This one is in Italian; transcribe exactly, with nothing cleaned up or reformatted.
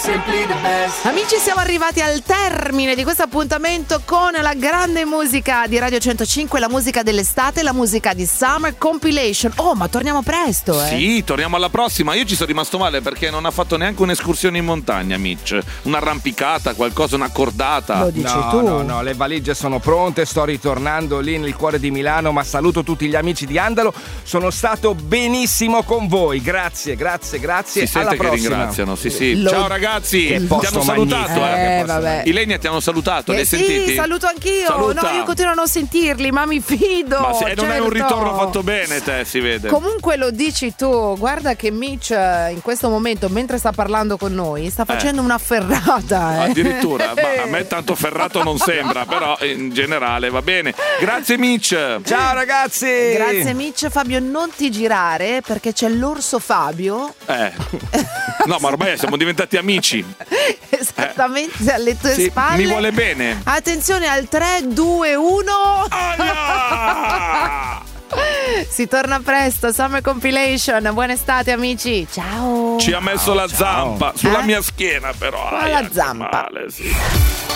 simply the best. Amici, siamo arrivati al termine di questo appuntamento con la grande musica di Radio centocinque, la musica dell'estate, la musica di Summer Compilation. Oh, ma torniamo presto, eh? Sì, torniamo alla prossima. Io ci sono rimasto male perché non ha fatto neanche un'escursione in montagna, Mitch. Un'arrampicata, qualcosa, una cordata. Lo dici no, tu? No, no, le valigie sono pronte, sto ritornando lì nel cuore di Milano, ma saluto tutti gli amici di Andalo. Sono stato benissimo con voi. Grazie, grazie, grazie. Si Alla sente che prossima. ringraziano, sì, sì. Lo- Ciao ragazzi, Che ti posto hanno salutato, magnifico. eh. Eh, vabbè. Ilenia ti hanno salutato, Eh, li hai sì, sentiti? saluto anch'io. Saluta. No, io continuo a non sentirli, ma mi fido. Ma se non è un certo. ritorno fatto bene, te, si vede. Comunque lo dici tu, guarda che Mitch eh, in questo momento, mentre sta parlando con noi, sta facendo una ferrata. Eh. Addirittura, ma a me tanto ferrato non sembra, però in generale va bene. Grazie Mitch. Ciao ragazzi. Grazie Mitch. Fabio, non ti girare perché c'è l'orso Fabio. Eh. No, ma ormai siamo diventati amici. Esattamente alle tue Sì, spalle. mi vuole bene. Attenzione al tre, due, uno. Aia! Si torna presto, Summer Compilation. Buona estate amici. Ciao. Ci ha messo la ciao. zampa sulla Eh? mia schiena, però. Quale Aia, che zampa? male, sì.